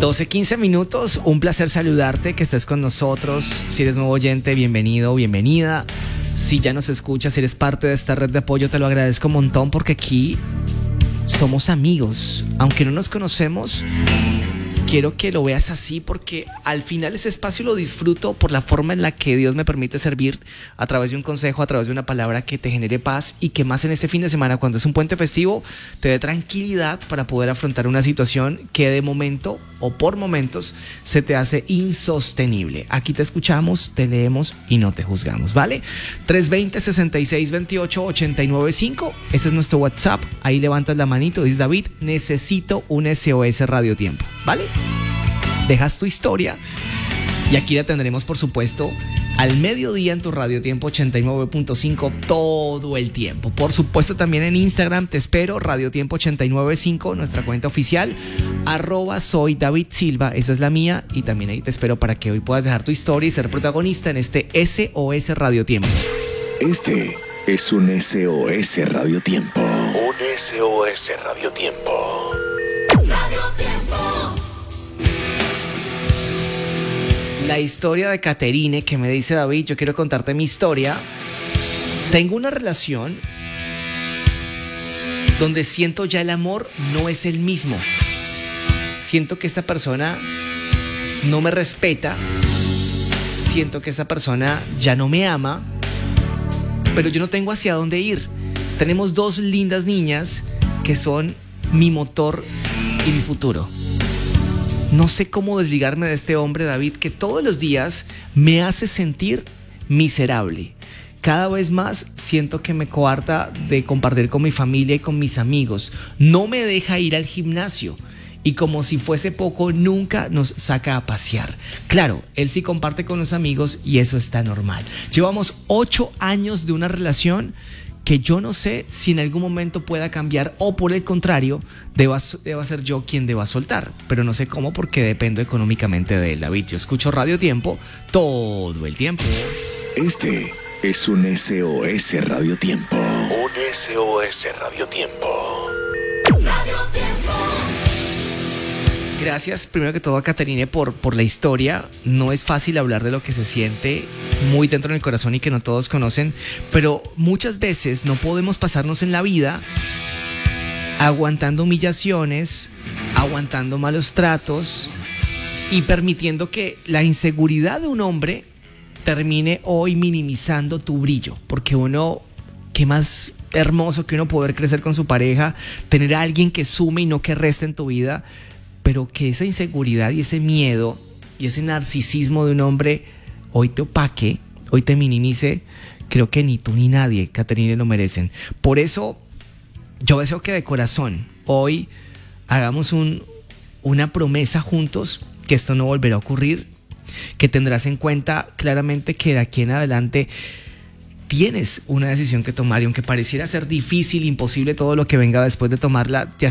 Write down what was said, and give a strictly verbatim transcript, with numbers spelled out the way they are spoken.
doce quince minutos, un placer saludarte, que estés con nosotros. Si eres nuevo oyente, bienvenido, bienvenida. Si ya nos escuchas, si eres parte de esta red de apoyo, te lo agradezco un montón porque aquí somos amigos. Aunque no nos conocemos, quiero que lo veas así porque al final ese espacio lo disfruto por la forma en la que Dios me permite servir a través de un consejo, a través de una palabra que te genere paz y que más en este fin de semana, cuando es un puente festivo, te dé tranquilidad para poder afrontar una situación que de momento o por momentos se te hace insostenible. Aquí te escuchamos, te leemos y no te juzgamos, ¿vale? tres dos cero, sesenta y seis veintiocho, ochenta y nueve cinco, ese es nuestro WhatsApp. Ahí levantas la manito, dices: David, necesito un S O S Radio Tiempo, ¿vale? Dejas tu historia y aquí la tendremos, por supuesto, al mediodía en tu Radio Tiempo ochenta y nueve punto cinco todo el tiempo. Por supuesto, también en Instagram te espero, Radio Tiempo ochenta y nueve punto cinco, nuestra cuenta oficial, arroba soy David Silva, esa es la mía, y también ahí te espero para que hoy puedas dejar tu historia y ser protagonista en este S O S Radio Tiempo. Este es un S O S Radio Tiempo. Un S O S Radio Tiempo. Radio Tiempo. La historia de Caterine, que me dice: David, yo quiero contarte mi historia. Tengo una relación donde siento ya el amor no es el mismo. Siento que esta persona no me respeta. Siento que esta persona ya no me ama. Pero yo no tengo hacia dónde ir. Tenemos dos lindas niñas que son mi motor y mi futuro. No sé cómo desligarme de este hombre, David, que todos los días me hace sentir miserable. Cada vez más siento que me coarta de compartir con mi familia y con mis amigos. No me deja ir al gimnasio. Y como si fuese poco, nunca nos saca a pasear. Claro, él sí comparte con los amigos y eso está normal. Llevamos ocho años de una relación que yo no sé si en algún momento pueda cambiar o por el contrario, deba, deba ser yo quien deba soltar. Pero no sé cómo porque dependo económicamente de él, David. Yo escucho Radio Tiempo todo el tiempo. Este es un S O S Radio Tiempo. Un S O S Radio Tiempo. Radio Tiempo. Gracias primero que todo a Caterine por, por la historia. No es fácil hablar de lo que se siente muy dentro del corazón y que no todos conocen, pero muchas veces no podemos pasarnos en la vida aguantando humillaciones, aguantando malos tratos y permitiendo que la inseguridad de un hombre termine hoy minimizando tu brillo, porque uno, qué más hermoso que uno poder crecer con su pareja, tener a alguien que sume y no que reste en tu vida, pero que esa inseguridad y ese miedo y ese narcisismo de un hombre hoy te opaque, hoy te minimice. Creo que ni tú ni nadie, Caterine, lo merecen. Por eso yo deseo que de corazón hoy hagamos un, una promesa juntos, que esto no volverá a ocurrir, que tendrás en cuenta claramente que de aquí en adelante tienes una decisión que tomar y aunque pareciera ser difícil, imposible todo lo que venga después de tomarla, te